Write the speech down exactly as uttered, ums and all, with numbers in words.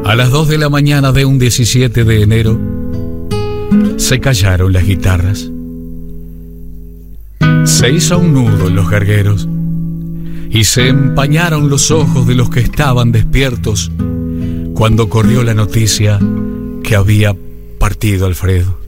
A las dos de la mañana de un diecisiete de enero, se callaron las guitarras. Se hizo un nudo en los gargueros y se empañaron los ojos de los que estaban despiertos cuando corrió la noticia que había partido Alfredo.